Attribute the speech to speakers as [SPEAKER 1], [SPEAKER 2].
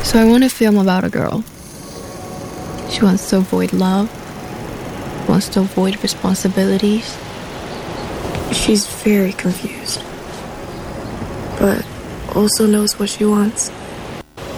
[SPEAKER 1] So I want a film about a girl. She wants to avoid love, wants to avoid responsibilities.
[SPEAKER 2] She's very confused, but also knows what she wants.